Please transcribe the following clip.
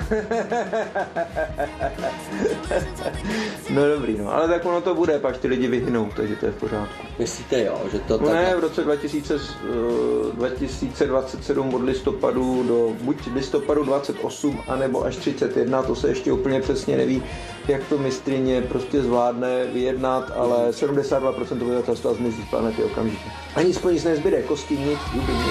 No dobrý, no, ale tak ono to bude, pak ty lidi vyhynou, takže to je v pořádku. Myslíte jo, že to tak... Ne, v roce 2027 od listopadu do buď listopadu 28, anebo až 31, to se ještě úplně přesně neví, jak to mistryně prostě zvládne vyjednat, ale 72% obyvatelstva zmizí z planety okamžitě. A nic po nic nezbyde, kosti nic,